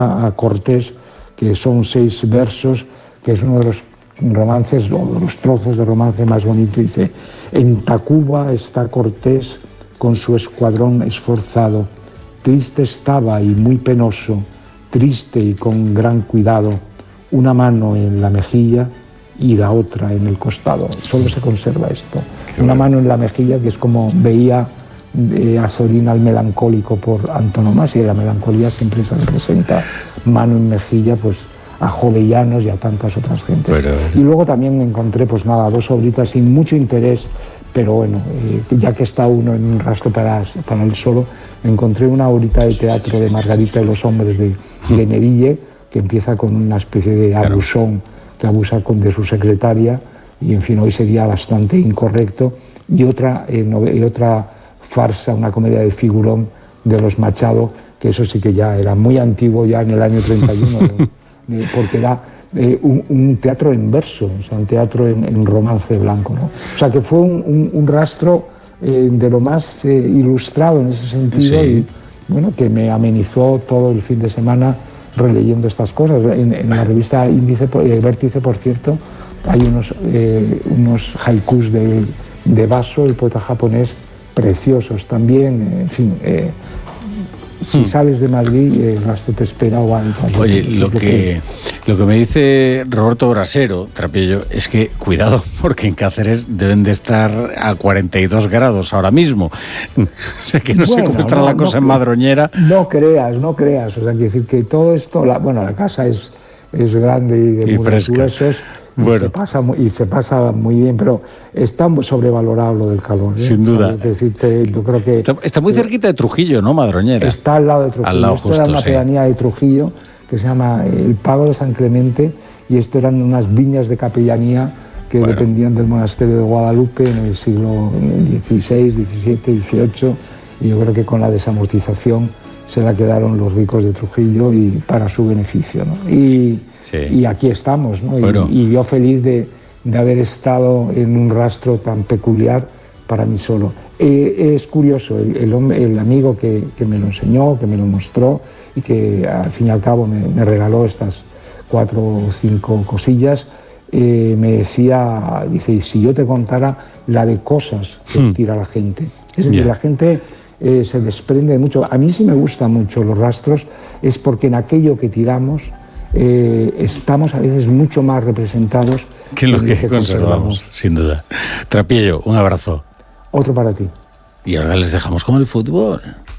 a Cortés, que son 6 versos, que es uno de los romances, o de los trozos de romance más bonito. Dice: en Tacuba está Cortés con su escuadrón esforzado, triste estaba y muy penoso, triste y con gran cuidado, una mano en la mejilla y la otra en el costado. Solo se conserva esto. Una mano en la mejilla, que es como veía a Zorín al melancólico por antonomasia, y la melancolía siempre se representa mano en mejilla, pues a Jovellanos y a tantas otras gentes. Y luego también me encontré, pues nada, 2 obritas sin mucho interés, pero bueno, ya que está uno en un rastro para él solo, me encontré una obrita de teatro de Margarita y los hombres de Neville, que empieza con una especie de abusón que abusa de su secretaria, y en fin, hoy sería bastante incorrecto, y otra farsa, una comedia de figurón de los Machado, que eso sí que ya era muy antiguo, ya en el año 31, porque era un teatro en verso, o sea, un teatro en romance blanco, ¿no? O sea, que fue un rastro de lo más ilustrado en ese sentido, y bueno, que me amenizó todo el fin de semana releyendo estas cosas. En la revista Vértice, por cierto, hay unos haikus de Baso, el poeta japonés, preciosos también. En fin, si sales de Madrid, el rastro te espera o antes. Oye, lo que me dice Roberto Brasero, Trapillo, es que cuidado, porque en Cáceres deben de estar a 42 grados ahora mismo. O sea, que no sé cómo estará la cosa en Madroñera. No creas. O sea, quiero decir que todo esto, la casa es grande y de muros gruesos. Bueno. Se pasa muy bien, pero está sobrevalorado lo del calor, ¿eh? Sin duda. Es decir, yo creo que está muy cerquita de Trujillo, ¿no, Madroñera? Está al lado de Trujillo. Al lado justo, era una pedanía de Trujillo que se llama el Pago de San Clemente, y esto eran unas viñas de capellanía que dependían del monasterio de Guadalupe en el siglo XVI, XVII, XVIII, y yo creo que con la desamortización se la quedaron los ricos de Trujillo y para su beneficio, ¿no? Y aquí estamos, ¿no? Y yo feliz de haber estado en un rastro tan peculiar para mí solo. Es curioso, el amigo que me lo enseñó, que me lo mostró, y que al fin y al cabo me regaló estas 4 o 5 cosillas, me decía, dice: y si yo te contara la de cosas que tira la gente. Es decir, la gente se desprende de mucho. A mí sí me gustan mucho los rastros, es porque en aquello que tiramos estamos a veces mucho más representados que lo que conservamos, sin duda. Trapillo, un abrazo. Otro para ti. Y ahora les dejamos con el fútbol.